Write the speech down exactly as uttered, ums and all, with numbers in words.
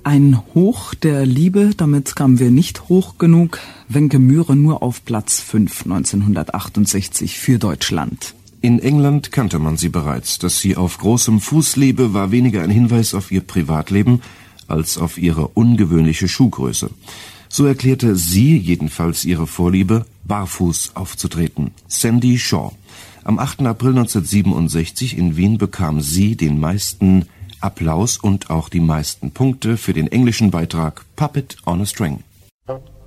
Ein Hoch der Liebe, damit kamen wir nicht hoch genug. Wenke Mühre nur auf Platz fünf neunzehnhundertachtundsechzig für Deutschland. In England kannte man sie bereits. Dass sie auf großem Fuß lebe, war weniger ein Hinweis auf ihr Privatleben als auf ihre ungewöhnliche Schuhgröße. So erklärte sie jedenfalls ihre Vorliebe, barfuß aufzutreten. Sandie Shaw. Am achten April neunzehnhundertsiebenundsechzig in Wien bekam sie den meisten Applaus und auch die meisten Punkte für den englischen Beitrag Puppet on a String.